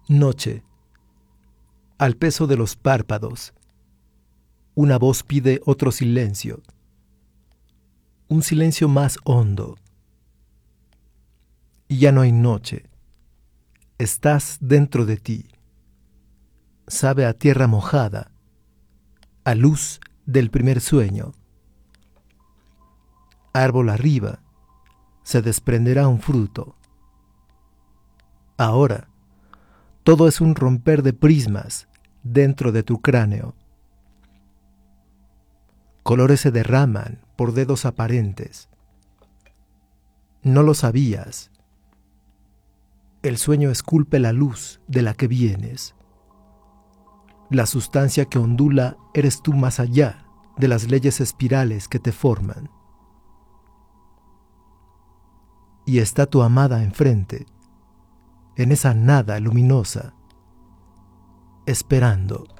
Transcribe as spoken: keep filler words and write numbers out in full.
Noche. Al peso de los párpados, una voz pide otro silencio, un silencio más hondo. Y ya no hay noche, estás dentro de ti. Sabe a tierra mojada, a luz del primer sueño. Árbol arriba, se desprenderá un fruto. Ahora, todo es un romper de prismas dentro de tu cráneo. Colores se derraman por dedos aparentes. No lo sabías. El sueño esculpe la luz de la que vienes. La sustancia que ondula eres tú más allá de las leyes espirales que te forman. Y está tu amada enfrente, en esa nada luminosa, esperando.